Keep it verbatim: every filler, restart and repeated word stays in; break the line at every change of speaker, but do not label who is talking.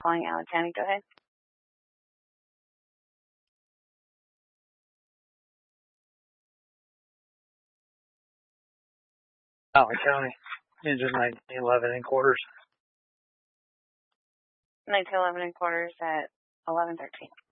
calling Allen County. Go ahead.
Allen County, engine nineteen eleven and quarters.
nineteen eleven and quarters at eleven thirteen.